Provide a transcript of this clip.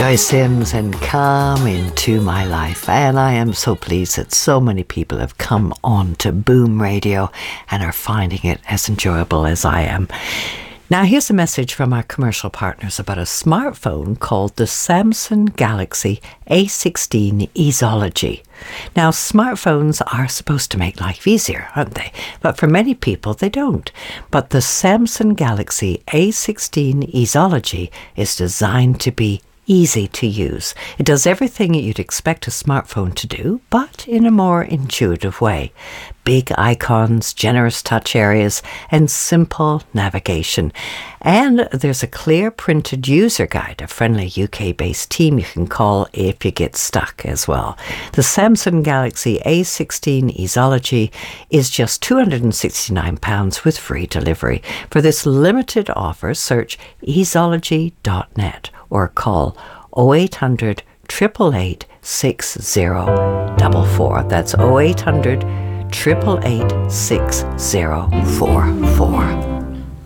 Joyce Sims and Come Into My Life. And I am so pleased that so many people have come on to Boom Radio and are finding it as enjoyable as I am. Now, here's a message from our commercial partners about a smartphone called the Samsung Galaxy A16 Easology. Now, smartphones are supposed to make life easier, aren't they? But for many people, they don't. But the Samsung Galaxy A16 Easology is designed to be easy to use. It does everything you'd expect a smartphone to do, but in a more intuitive way. Big icons, generous touch areas, and simple navigation. And there's a clear printed user guide, a friendly UK-based team you can call if you get stuck as well. The Samsung Galaxy A16 Easology is just £269 with free delivery. For this limited offer, search easology.net or call 0800 888 6044. That's 0800 888 6044.